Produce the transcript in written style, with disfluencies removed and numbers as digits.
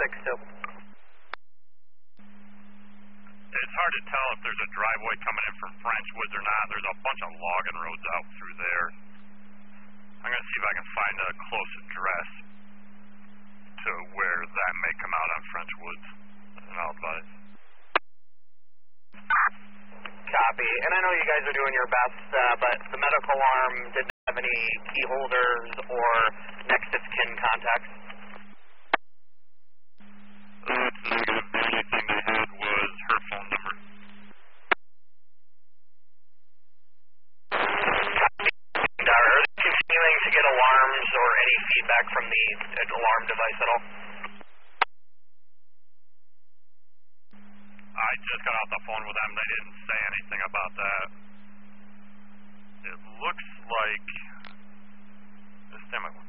It's hard to tell if there's a driveway coming in from French Woods or not. There's a bunch of logging roads out through there. I'm going to see if I can find a close address to where that may come out on French Woods, and I'll advise. Copy. And I know you guys are doing your best, but the medical alarm didn't have any key holders or next of kin contacts? That's negative. The only thing they had was her phone number. Copy. Are they continuing to get alarms or any feedback from the alarm device at all? I just got off the phone with them. They didn't say anything about that. It looks like this time